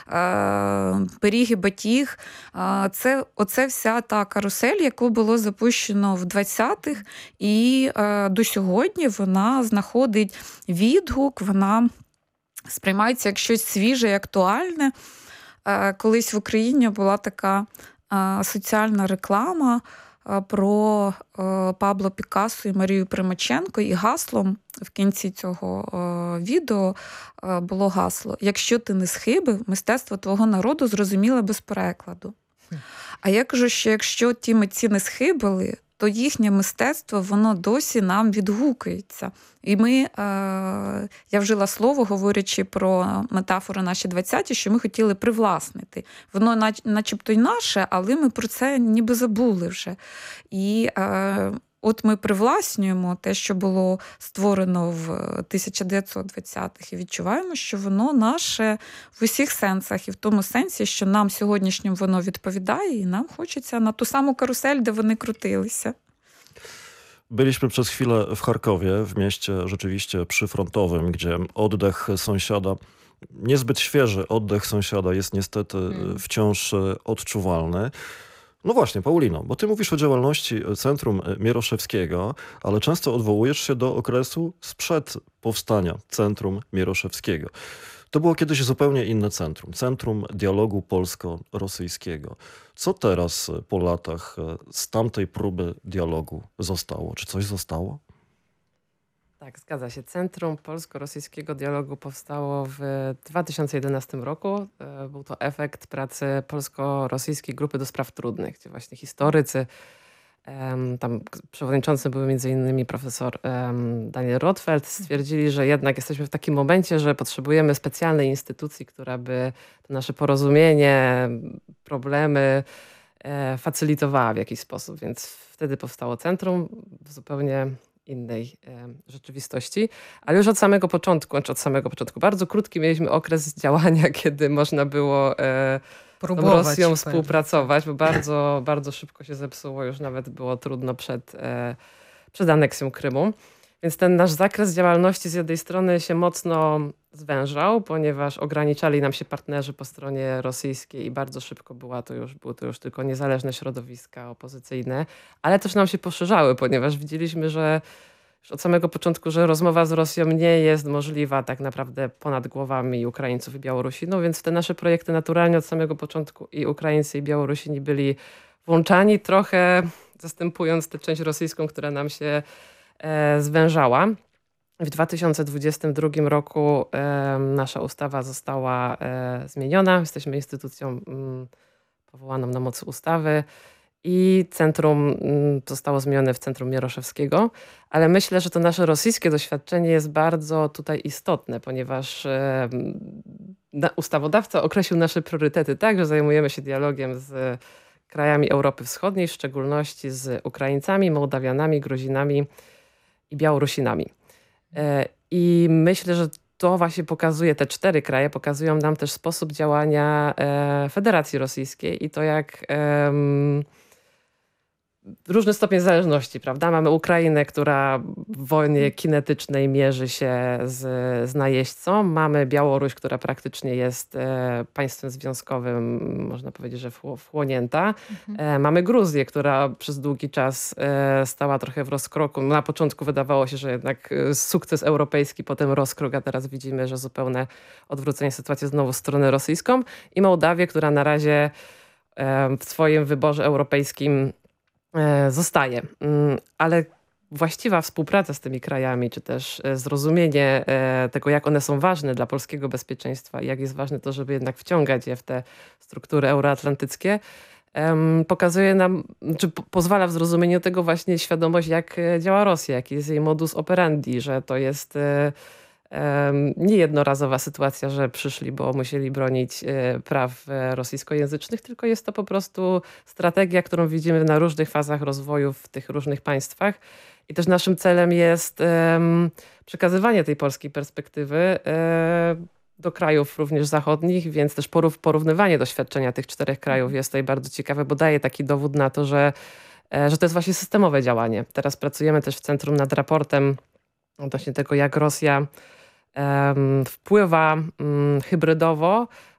пиріг і батіг. Оце вся та карусель, яку було запущено в 20-х, і до сьогодні вона знаходить відгук, вона сприймається як щось свіже і актуальне. Колись в Україні була така соціальна реклама про Пабло Пікассо і Марію Примаченко, і гаслом в кінці цього відео було гасло: «Якщо ти не схибив, мистецтво твого народу зрозуміле без перекладу». А я кажу, що якщо ті митці не схибили, то їхнє мистецтво, воно досі нам відгукується. І я вжила слово, говорячи про метафори наші 20-ті, що ми хотіли привласнити. Воно начебто й наше, але ми про це ніби забули вже. І от ми привласнюємо те, що було створено в 1920-х, і відчуваємо, що воно наше в усіх сенсах. І в тому сенсі, що нам сьогоднішнім воно відповідає, i nam хочеться na tu samą karuselę, gdzie one krutylися. Byliśmy przez chwilę w Charkowie, w mieście rzeczywiście przyfrontowym, gdzie oddech sąsiada, niezbyt świeży oddech sąsiada jest niestety wciąż odczuwalny. No właśnie, Paulino, bo ty mówisz o działalności Centrum Mieroszewskiego, ale często odwołujesz się do okresu sprzed powstania Centrum Mieroszewskiego. To było kiedyś zupełnie inne centrum, Centrum Dialogu Polsko-Rosyjskiego. Co teraz po latach z tamtej próby dialogu zostało? Czy coś zostało? Tak, zgadza się. Centrum Polsko-Rosyjskiego Dialogu powstało w 2011 roku. Był to efekt pracy Polsko-Rosyjskiej Grupy do Spraw Trudnych, gdzie właśnie historycy, tam przewodniczącym był m.in. profesor Daniel Rotfeld, stwierdzili, że jednak jesteśmy w takim momencie, że potrzebujemy specjalnej instytucji, która by to nasze porozumienie, problemy facylitowała w jakiś sposób. Więc wtedy powstało centrum w zupełnie innej rzeczywistości, ale już od samego początku, bardzo krótki mieliśmy okres działania, kiedy można było z tą Rosją współpracować, bo bardzo, bardzo szybko się zepsuło, już nawet było trudno przed aneksją Krymu. Więc ten nasz zakres działalności z jednej strony się mocno zwężał, ponieważ ograniczali nam się partnerzy po stronie rosyjskiej i bardzo szybko były to już tylko niezależne środowiska opozycyjne, ale też nam się poszerzały, ponieważ widzieliśmy, że już od samego początku, że rozmowa z Rosją nie jest możliwa tak naprawdę ponad głowami Ukraińców i Białorusinów, więc w te nasze projekty naturalnie od samego początku i Ukraińcy, i Białorusini byli włączani, trochę zastępując tę część rosyjską, która nam się zwężała. W 2022 roku nasza ustawa została zmieniona. Jesteśmy instytucją powołaną na mocy ustawy i centrum zostało zmienione w Centrum Mieroszewskiego, ale myślę, że to nasze rosyjskie doświadczenie jest bardzo tutaj istotne, ponieważ ustawodawca określił nasze priorytety tak, że zajmujemy się dialogiem z krajami Europy Wschodniej, w szczególności z Ukraińcami, Mołdawianami, Gruzinami i Białorusinami. I myślę, że to właśnie pokazuje, te 4 kraje pokazują nam też sposób działania Federacji Rosyjskiej i to jak różny stopień zależności, prawda? Mamy Ukrainę, która w wojnie kinetycznej mierzy się z najeźdźcą. Mamy Białoruś, która praktycznie jest państwem związkowym, można powiedzieć, że wchłonięta. Mamy Gruzję, która przez długi czas stała trochę w rozkroku. Na początku wydawało się, że jednak sukces europejski, potem rozkrok, a teraz widzimy, że zupełne odwrócenie sytuacji znowu w stronę rosyjską. I Mołdawię, która na razie w swoim wyborze europejskim zostaje. Ale właściwa współpraca z tymi krajami, czy też zrozumienie tego, jak one są ważne dla polskiego bezpieczeństwa i jak jest ważne to, żeby jednak wciągać je w te struktury euroatlantyckie, pokazuje nam, czy pozwala w zrozumieniu tego właśnie świadomość, jak działa Rosja, jaki jest jej modus operandi, że to jest nie jednorazowa sytuacja, że przyszli, bo musieli bronić praw rosyjskojęzycznych, tylko jest to po prostu strategia, którą widzimy na różnych fazach rozwoju w tych różnych państwach. I też naszym celem jest przekazywanie tej polskiej perspektywy do krajów również zachodnich, więc też porównywanie doświadczenia tych 4 krajów jest tutaj bardzo ciekawe, bo daje taki dowód na to, że to jest właśnie systemowe działanie. Teraz pracujemy też w centrum nad raportem odnośnie tego, jak Rosja wpływa hybrydowo